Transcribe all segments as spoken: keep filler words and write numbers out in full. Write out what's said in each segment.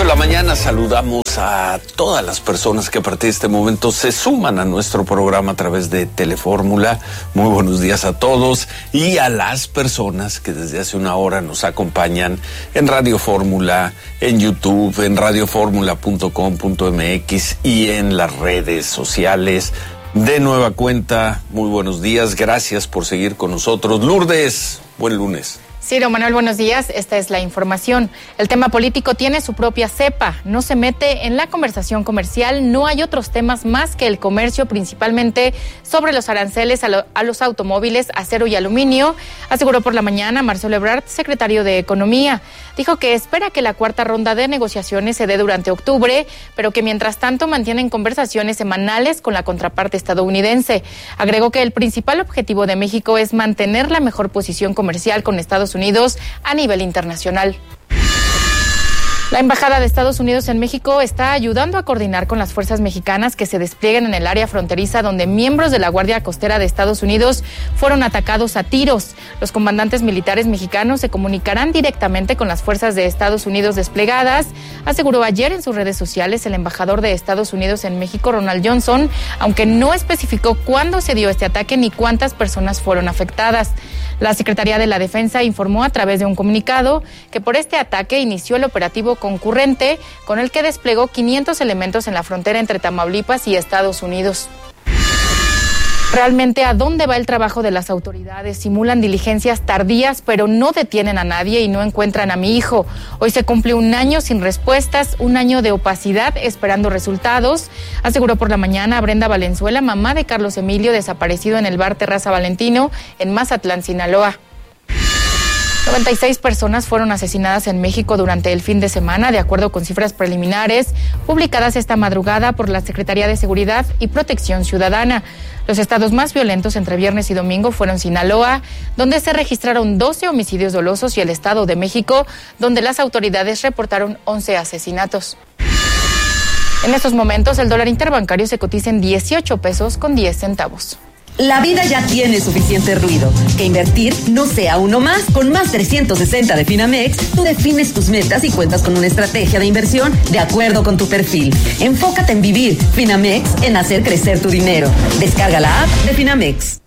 de la mañana saludamos a todas las personas que a partir de este momento se suman a nuestro programa a través de Telefórmula. Muy buenos días a todos y a las personas que desde hace una hora nos acompañan en Radio Fórmula, en YouTube, en radio fórmula punto com punto m x y en las redes sociales. De nueva cuenta, muy buenos días, gracias por seguir con nosotros. Lourdes, buen lunes. Ciro Manuel, buenos días. Esta es la información. El tema político tiene su propia cepa. No se mete en la conversación comercial. No hay otros temas más que el comercio, principalmente sobre los aranceles a, lo, a los automóviles, acero y aluminio, aseguró por la mañana Marcelo Ebrard, secretario de Economía. Dijo que espera que la cuarta ronda de negociaciones se dé durante octubre, pero que mientras tanto mantienen conversaciones semanales con la contraparte estadounidense. Agregó que el principal objetivo de México es mantener la mejor posición comercial con Estados Unidos a nivel internacional. La Embajada de Estados Unidos en México está ayudando a coordinar con las fuerzas mexicanas que se despliegan en el área fronteriza donde miembros de la Guardia Costera de Estados Unidos fueron atacados a tiros. Los comandantes militares mexicanos se comunicarán directamente con las fuerzas de Estados Unidos desplegadas, aseguró ayer en sus redes sociales el embajador de Estados Unidos en México, Ronald Johnson, aunque no especificó cuándo se dio este ataque ni cuántas personas fueron afectadas. La Secretaría de la Defensa informó a través de un comunicado que por este ataque inició el operativo concurrente con el que desplegó quinientos elementos en la frontera entre Tamaulipas y Estados Unidos. ¿Realmente a dónde va el trabajo de las autoridades? Simulan diligencias tardías, pero no detienen a nadie y no encuentran a mi hijo. Hoy se cumple un año sin respuestas, un año de opacidad esperando resultados, aseguró por la mañana Brenda Valenzuela, mamá de Carlos Emilio, desaparecido en el bar Terraza Valentino, en Mazatlán, Sinaloa. noventa y seis personas fueron asesinadas en México durante el fin de semana, de acuerdo con cifras preliminares publicadas esta madrugada por la Secretaría de Seguridad y Protección Ciudadana. Los estados más violentos entre viernes y domingo fueron Sinaloa, donde se registraron doce homicidios dolosos, y el Estado de México, donde las autoridades reportaron once asesinatos. En estos momentos, el dólar interbancario se cotiza en dieciocho pesos con diez centavos. La vida ya tiene suficiente ruido. Que invertir no sea uno más. Con más trescientos sesenta de Finamex, tú defines tus metas y cuentas con una estrategia de inversión de acuerdo con tu perfil. Enfócate en vivir. Finamex, en hacer crecer tu dinero. Descarga la app de Finamex.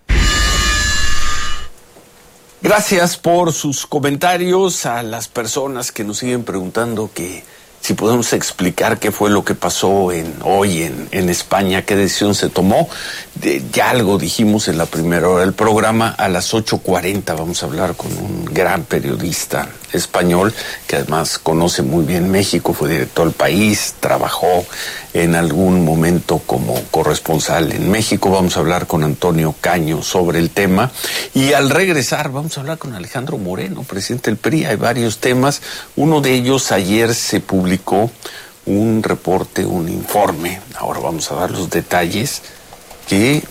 Gracias por sus comentarios. A las personas que nos siguen preguntando que si podemos explicar qué fue lo que pasó en, hoy en, en España, qué decisión se tomó. De, ya algo dijimos en la primera hora del programa. A las ocho cuarenta vamos a hablar con un gran periodista español que además conoce muy bien México, fue director del País, trabajó en algún momento como corresponsal en México. Vamos a hablar con Antonio Caño sobre el tema. Y al regresar vamos a hablar con Alejandro Moreno, presidente del P R I. Hay varios temas. Uno de ellos, ayer se publicó un reporte, un informe, ahora vamos a dar los detalles, que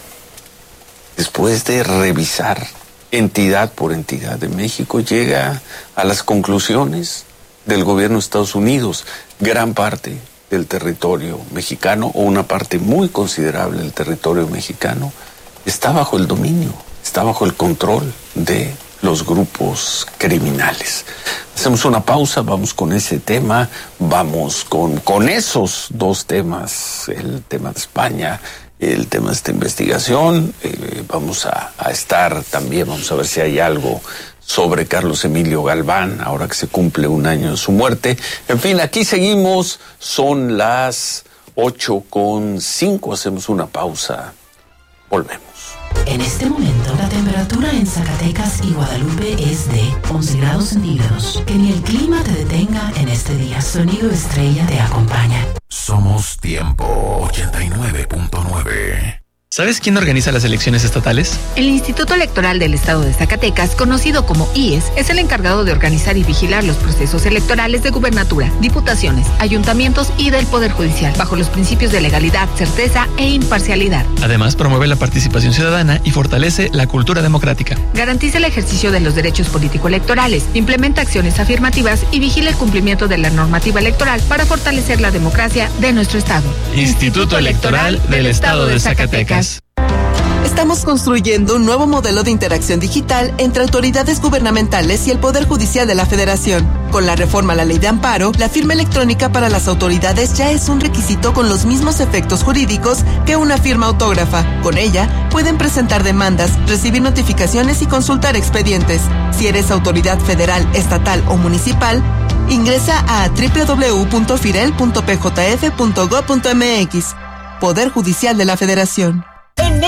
después de revisar entidad por entidad de México llega a las conclusiones del gobierno de Estados Unidos. Gran parte del territorio mexicano, o una parte muy considerable del territorio mexicano, está bajo el dominio, está bajo el control de los grupos criminales. Hacemos una pausa, vamos con ese tema, vamos con, con esos dos temas, el tema de España, el tema de esta investigación. Eh, vamos a, a estar también, vamos a ver si hay algo sobre Carlos Emilio Galván, ahora que se cumple un año de su muerte. En fin, aquí seguimos, son las ocho con cinco, hacemos una pausa, volvemos. En este momento, la temperatura en Zacatecas y Guadalupe es de once grados centígrados. Que ni el clima te detenga en este día. Sonido Estrella te acompaña. Somos Tiempo ochenta y nueve punto nueve. ¿Sabes quién organiza las elecciones estatales? El Instituto Electoral del Estado de Zacatecas, conocido como I E S, es el encargado de organizar y vigilar los procesos electorales de gubernatura, diputaciones, ayuntamientos y del Poder Judicial, bajo los principios de legalidad, certeza e imparcialidad. Además, promueve la participación ciudadana y fortalece la cultura democrática. Garantiza el ejercicio de los derechos político-electorales, implementa acciones afirmativas y vigila el cumplimiento de la normativa electoral para fortalecer la democracia de nuestro Estado. Instituto Electoral del Estado de Zacatecas. Estamos construyendo un nuevo modelo de interacción digital entre autoridades gubernamentales y el Poder Judicial de la Federación. Con la reforma a la Ley de Amparo, la firma electrónica para las autoridades ya es un requisito con los mismos efectos jurídicos que una firma autógrafa. Con ella, pueden presentar demandas, recibir notificaciones y consultar expedientes. Si eres autoridad federal, estatal o municipal, ingresa a doble u doble u doble u punto firel punto p j f punto gob punto m x. Poder Judicial de la Federación.